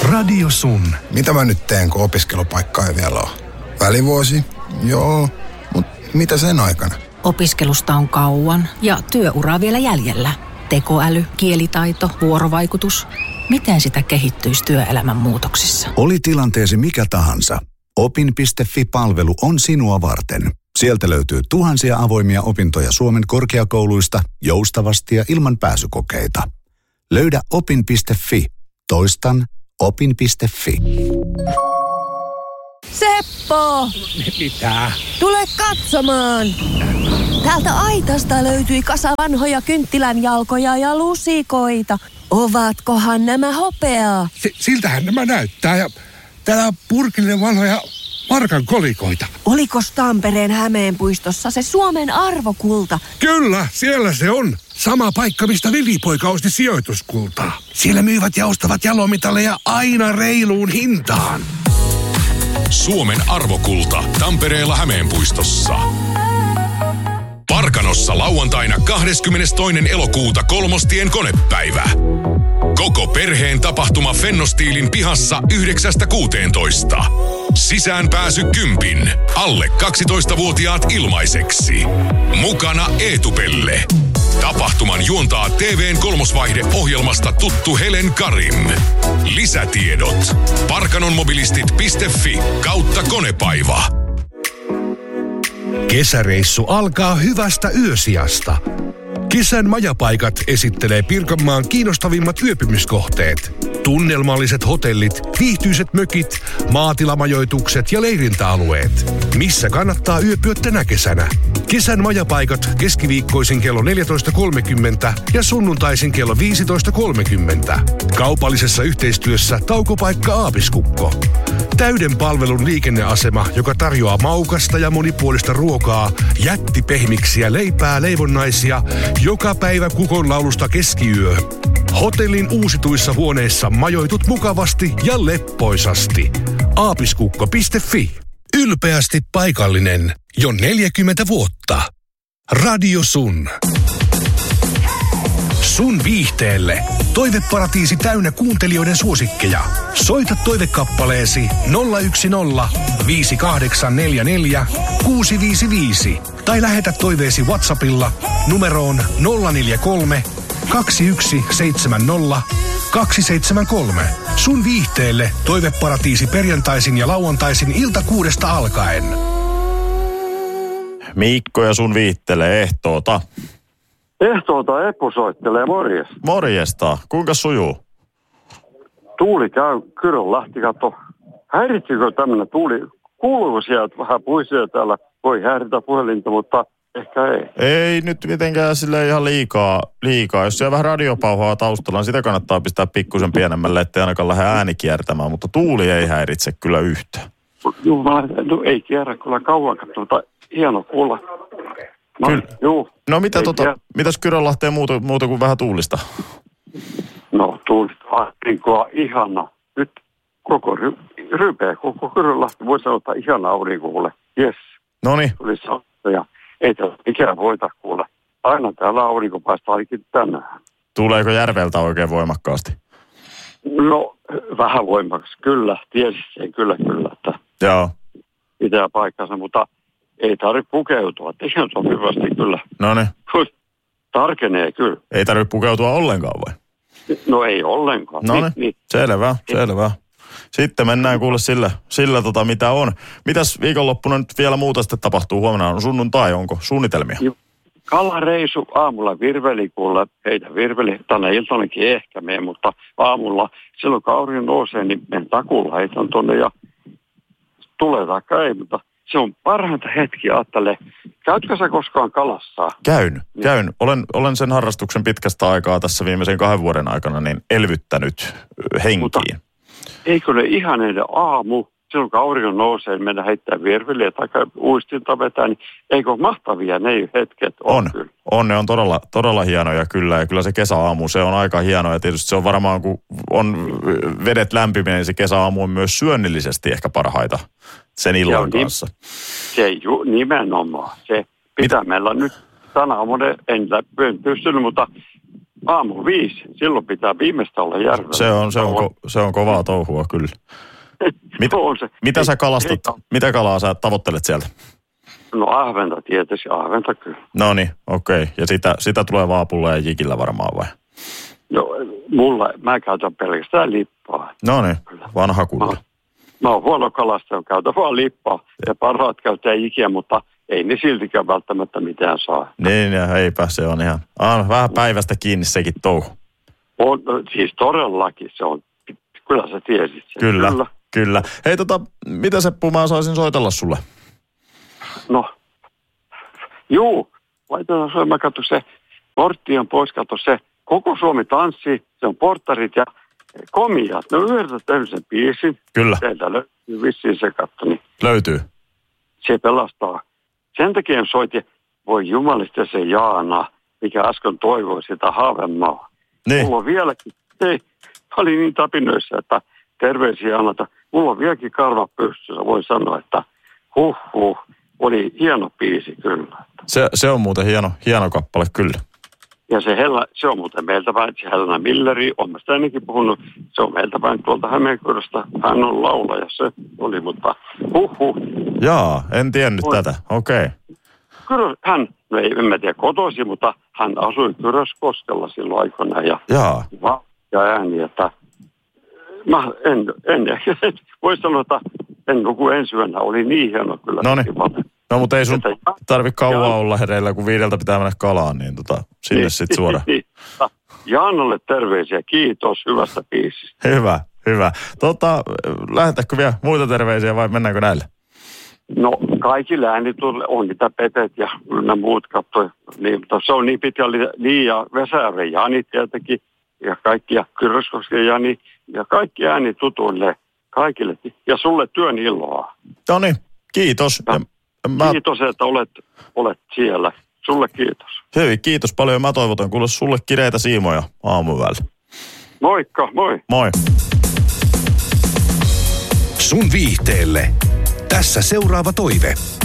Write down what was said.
Radio Sun. Mitä mä nyt teen, kun opiskelupaikka ei vielä ole? Välivuosi? Joo, mutta mitä sen aikana? Opiskelusta on kauan ja työuraa vielä jäljellä. Tekoäly, kielitaito, vuorovaikutus. Miten sitä kehittyisi työelämän muutoksissa? Oli tilanteesi mikä tahansa. Opin.fi-palvelu on sinua varten. Sieltä löytyy tuhansia avoimia opintoja Suomen korkeakouluista joustavasti ja ilman pääsykokeita. Löydä opin.fi. Toistan opin.fi. Seppo! Mitä? Tule katsomaan! Täältä aitasta löytyi kasa vanhoja kynttilänjalkoja ja lusikoita. Ovatkohan nämä hopeaa? Siltähän nämä näyttää ja täällä on purkillinen vanhoja markan kolikoita. Olikos Tampereen Hämeenpuistossa se Suomen arvokulta? Kyllä, siellä se on. Sama paikka, mistä velipoika osti sijoituskultaa. Siellä myyvät ja ostavat jalomitaleja aina reiluun hintaan. Suomen arvokulta Tampereella Hämeenpuistossa. Parkanossa lauantaina 22. elokuuta Kolmostien konepäivä. Koko perheen tapahtuma Fennostiilin pihassa 9–16. Sisään pääsy 10. Alle 12-vuotiaat ilmaiseksi. Mukana Eetupelle. Tapahtuman juontaa TV:n kolmosvaihde-ohjelmasta tuttu Helen Karim. Lisätiedot parkanonmobilistit.fi/konepäivä. Kesäreissu alkaa hyvästä yösijasta. Kesän majapaikat esittelee Pirkanmaan kiinnostavimmat yöpymiskohteet. Tunnelmalliset hotellit, viihtyiset mökit, maatilamajoitukset ja leirintäalueet. Missä kannattaa yöpyä tänä kesänä? Kesän majapaikat keskiviikkoisin kello 14.30 ja sunnuntaisin kello 15.30. Kaupallisessa yhteistyössä taukopaikka Aapiskukko. Täyden palvelun liikenneasema, joka tarjoaa maukasta ja monipuolista ruokaa, jättipehmiksiä, leipää, leivonnaisia, joka päivä kukonlaulusta keskiyö. Hotellin uusituissa huoneissa majoitut mukavasti ja leppoisasti. Aapiskukko.fi. Ylpeästi paikallinen. Jo 40 vuotta. Radio Sun. Sun viihteelle. Toiveparatiisi täynnä kuuntelijoiden suosikkeja. Soita toivekappaleesi 010 5844 655 tai lähetä toiveesi WhatsAppilla numeroon 043 2170 273. Sun viihteelle toiveparatiisi perjantaisin ja lauantaisin ilta 6 alkaen. Mikko ja sun viittelee ehtoota. Ehtoota Eppu soittelee, morjes. Morjesta. Kuinka sujuu? Tuuli käy Kyrönlahti, katso. Häiritsikö tämmöinen tuuli? Kuuluuko sieltä vähän puisia täällä? Voi häiritä puhelinta, mutta ehkä ei. Ei nyt mitenkään sille ihan liikaa. Jos siellä vähän radiopauhaa taustalla, niin sitä kannattaa pistää pikkusen pienemmälle, ettei ainakaan lähde ääni kiertämään. Mutta tuuli ei häiritse kyllä yhtään. No ei kierrä kyllä kauan, mutta hieno kuulla. No, kyllä. Juu. No mitäs Kyrönlahteen muuta kuin vähän tuulista? No tuulista aurinkoa ihana. Nyt koko rypeä, koko Kyrönlahti voi sanoa ihana aurinkolle. Jes. Noniin. Tulisi ja ei täällä mikään voita kuule. Aina täällä aurinko paistaa ainakin tänään. Tuleeko järveltä oikein voimakkaasti? No vähän voimakas, kyllä. Tiesin sen kyllä, että Joo. pitää paikkansa, mutta ei tarvitse pukeutua. Ihan sopivasti kyllä. Noniin. Tarkenee kyllä. Ei tarvitse pukeutua ollenkaan vai? No ei ollenkaan. Niin. Selvä. Sitten mennään kuule sillä mitä on. Mitäs viikonloppuna nyt vielä muuta sitten tapahtuu? Huomenna on sunnuntai, onko suunnitelmia? Kalareisu aamulla virveli kuulla. Heitä virveli tänä iltanakin ehkä mene, mutta aamulla silloin kun aurinko nousee, niin menen takulla heitän tuonne ja tulee taikka ei, mutta se on parhainta hetkiä, ajattele. Käytkö sä koskaan kalassa? Käyn. Olen sen harrastuksen pitkästä aikaa tässä viimeisen 2 vuoden aikana niin elvyttänyt henkiin. Mutta eikö ne ihaneiden aamu, silloin kun aurinko nousee, niin mennä heittää virveliä tai uistinta vetää, niin eikö mahtavia ne hetket on? Ne on todella hienoja kyllä, ja kyllä se kesäaamu, se on aika hieno, ja tietysti se on varmaan, kun on vedet lämpiminen, niin se kesäaamu on myös syönnillisesti ehkä parhaita sen illan kanssa. Se nimenomaan, se pitää meillä nyt tänä aamuna, en pystynyt, mutta aamu 5. Silloin pitää viimeistä olla järvellä. Se on kovaa touhua kyllä. Mitä sä kalastat? Mitä kalaa sä tavoittelet sieltä? No ahventa tietysti, ahventa kyllä. No niin, okei. Ja sitä tulee vaapulla ja jikillä varmaan vai? No mä käytän pelkästään lippaa. No niin, vanha kunta. Mä oon huono kalastaja, käytän vaan lippaa. Ja parhaat käyttää jikiä, mutta ei ne siltikään välttämättä mitään saa. Niin, ja eipä se on ihan. Vähän päivästä kiinni sekin touhu. On, siis todellakin se on. Kyllä sä tiesit sen. Kyllä. Hei mitä Seppu mä saisin soitella sulle? No, laitetaan soimaan, katso se, portti on pois, katso se, koko Suomi tanssii, se on porttarit ja komiat. No yhdessä tehnyt sen biisin. Kyllä. Teiltä löytyy vissiin se katso, niin. Löytyy. Se pelastaa. Sen takia soitin, voi jumalista se Jaana, mikä äsken toivoi sitä Haavenmaa. Niin. Mulla on vieläkin, mä olin niin tapinoissa, että terveisiä Jaanalta. Mulla on vieläkin karva pystyssä, voin sanoa, että oli hieno biisi kyllä. Se on muuten hieno kappale kyllä. Ja se on muuten meiltä päin, se Helena Milleri, olen mä sitä ennenkin puhunut, se on meiltä päin tuolta Hämeenkyröstä. Hän on laulaja, se oli, mutta Jaa, en tiennyt tätä, okei. Hän, no en mä tiedä kotoisin, mutta hän asui Kyröskoskella silloin aikoina ja ääni, että mä en voi sanoa, että en nuku ensi yönä, oli niin hieno kyllä. No mutta ei sun tarvi kauan olla hereillä, kun 5 pitää mennä kalaan, niin sinne sitten suoraan. Jaanalle terveisiä, kiitos hyvästä biisistä. Hyvä. Lähetätkö vielä muita terveisiä vai mennäänkö näille? No kaikille äänitulle on niitä Petet ja nämä muut katsoi, niin, mutta se on niin pitkälle niin ja Vesäjärven Jani tietenkin ja kaikki ja Kyröskosken Jani ja kaikki äänitutuille kaikille ja sulle työn iloa. No niin, kiitos. Kiitos, että olet siellä. Sulle kiitos. Hei, kiitos paljon. Mä toivotan kuule sulle kireitä siimoja aamuyöllä. Moikka, moi. Moi. Sun viihteelle. Tässä seuraava toive.